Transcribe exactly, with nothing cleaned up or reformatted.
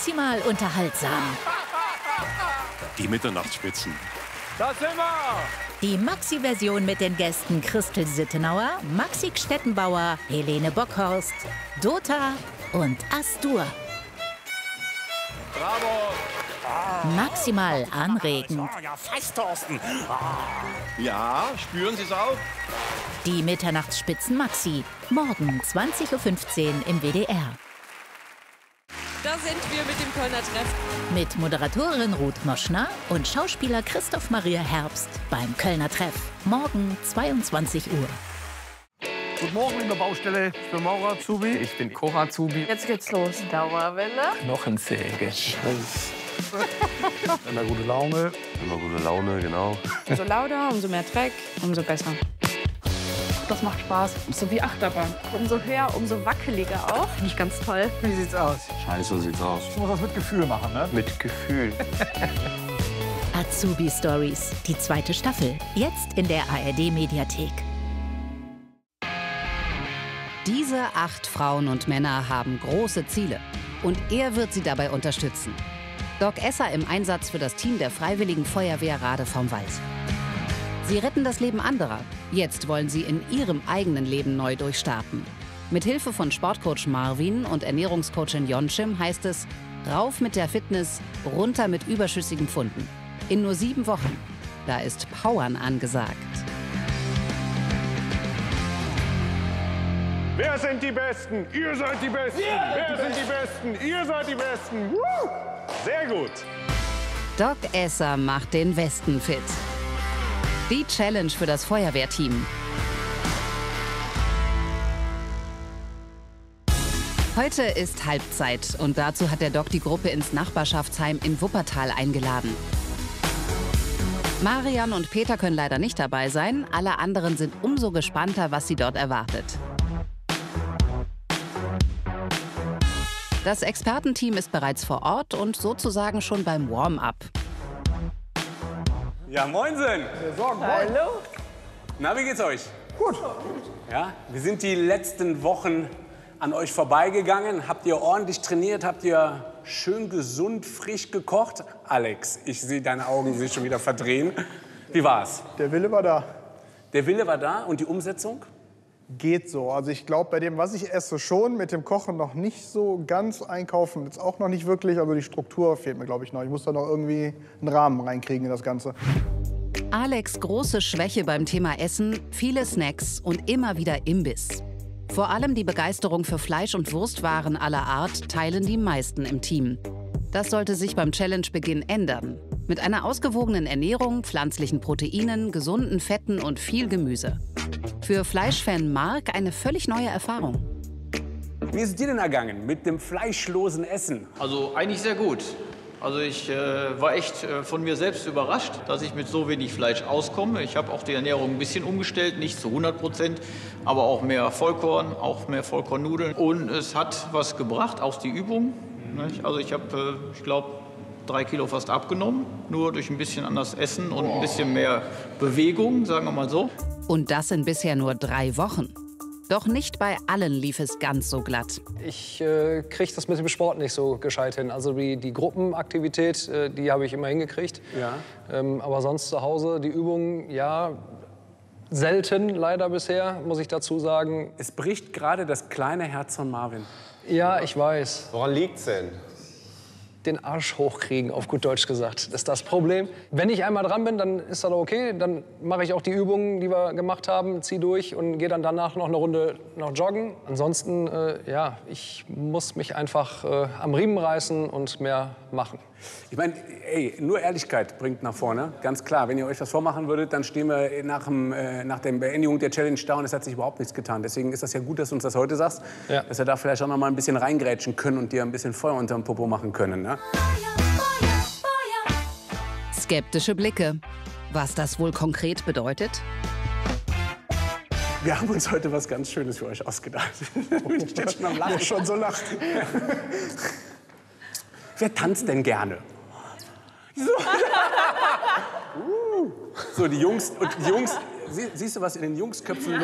maximal unterhaltsam. Die Mitternachtsspitzen. Da sind wir! Die Maxi-Version mit den Gästen Christel Sittenauer, Maxi Stettenbauer, Helene Bockhorst, Dota und Astur. Bravo! Maximal anregend. Ja, fast, Thorsten. Ja, spüren Sie es auch? Die Mitternachtsspitzen Maxi. Morgen zwanzig Uhr fünfzehn im W D R. Da sind wir mit dem Kölner Treff. Mit Moderatorin Ruth Moschner und Schauspieler Christoph Maria Herbst beim Kölner Treff. Morgen zweiundzwanzig Uhr. Guten Morgen in der Baustelle. Ich bin Maurer Azubi. Ich bin Cora Azubi. Jetzt geht's los. Dauerwelle. Knochensäge. Immer gute Laune. Immer gute Laune, genau. Umso lauter, umso mehr Dreck, umso besser. Das macht Spaß. So wie Achterbahn. Umso höher, umso wackeliger auch. Finde ich ganz toll. Wie sieht's aus? Scheiße sieht's aus. Ich muss das mit Gefühl machen, ne? Mit Gefühl. Azubi Stories, die zweite Staffel. Jetzt in der A R D-Mediathek. Diese acht Frauen und Männer haben große Ziele. Und er wird sie dabei unterstützen. Doc Esser im Einsatz für das Team der Freiwilligen Feuerwehr Rade vom Wald. Sie retten das Leben anderer. Jetzt wollen sie in ihrem eigenen Leben neu durchstarten. Mit Hilfe von Sportcoach Marvin und Ernährungscoachin Jonchim heißt es: rauf mit der Fitness, runter mit überschüssigen Pfunden. In nur sieben Wochen. Da ist Powern angesagt. Wer sind die Besten? Ihr seid die Besten! Wer sind die Besten? Ihr seid die Besten! Woo! Sehr gut! Doc Esser macht den Westen fit. Die Challenge für das Feuerwehrteam. Heute ist Halbzeit und dazu hat der Doc die Gruppe ins Nachbarschaftsheim in Wuppertal eingeladen. Marian und Peter können leider nicht dabei sein. Alle anderen sind umso gespannter, was sie dort erwartet. Das Expertenteam ist bereits vor Ort und sozusagen schon beim Warm-up. Ja, moinsen! Hallo. Na, wie geht's euch? Gut. Ja, wir sind die letzten Wochen an euch vorbeigegangen. Habt ihr ordentlich trainiert? Habt ihr schön gesund, frisch gekocht? Alex, ich sehe deine Augen sich schon wieder verdrehen. Wie war's? Der Wille war da. Der Wille war da und die Umsetzung? Geht so. Also ich glaube, bei dem, was ich esse, schon. Mit dem Kochen noch nicht so ganz. Einkaufen jetzt auch noch nicht wirklich. Also die Struktur fehlt mir, glaube ich, noch. Ich muss da noch irgendwie einen Rahmen reinkriegen in das Ganze. Alex' große Schwäche beim Thema Essen: viele Snacks und immer wieder Imbiss. Vor allem die Begeisterung für Fleisch- und Wurstwaren aller Art teilen die meisten im Team. Das sollte sich beim Challenge-Beginn ändern. Mit einer ausgewogenen Ernährung, pflanzlichen Proteinen, gesunden Fetten und viel Gemüse. Für Fleischfan Mark eine völlig neue Erfahrung. Wie ist es dir denn ergangen mit dem fleischlosen Essen? Also eigentlich sehr gut. Also ich äh, war echt äh, von mir selbst überrascht, dass ich mit so wenig Fleisch auskomme. Ich habe auch die Ernährung ein bisschen umgestellt, nicht zu hundert Prozent, aber auch mehr Vollkorn, auch mehr Vollkornnudeln. Und es hat was gebracht, auch die Übung. Nicht? Also ich habe, äh, ich glaube, drei Kilo fast abgenommen, nur durch ein bisschen anders Essen und ein bisschen mehr Bewegung, sagen wir mal so. Und das in bisher nur drei Wochen. Doch nicht bei allen lief es ganz so glatt. Ich äh, kriege das mit dem Sport nicht so gescheit hin. Also die, die Gruppenaktivität, äh, die habe ich immer hingekriegt. Ja. Ähm, aber sonst zu Hause, die Übungen, ja, selten leider bisher, muss ich dazu sagen. Es bricht gerade das kleine Herz von Marvin. Ja, ich weiß. Woran liegt's denn? Den Arsch hochkriegen, auf gut Deutsch gesagt. Das ist das Problem. Wenn ich einmal dran bin, dann ist das okay. Dann mache ich auch die Übungen, die wir gemacht haben, ziehe durch und gehe dann danach noch eine Runde noch joggen. Ansonsten, äh, ja, ich muss mich einfach äh, am Riemen reißen und mehr machen. Ich meine, ey, nur Ehrlichkeit bringt nach vorne, ganz klar. Wenn ihr euch was vormachen würdet, dann stehen wir nach, dem, äh, nach der Beendigung der Challenge da und es hat sich überhaupt nichts getan. Deswegen ist das ja gut, dass du uns das heute sagst, ja. dass wir da vielleicht auch noch mal ein bisschen reingrätschen können und dir ein bisschen Feuer unterm Popo machen können. Ne? Skeptische Blicke. Was das wohl konkret bedeutet? Wir haben uns heute was ganz Schönes für euch ausgedacht. Ich stehe schon am Lachen. Ja, schon so lacht. Wer tanzt denn gerne? So, so die Jungs, und die Jungs, sie, siehst du, was in den Jungsköpfen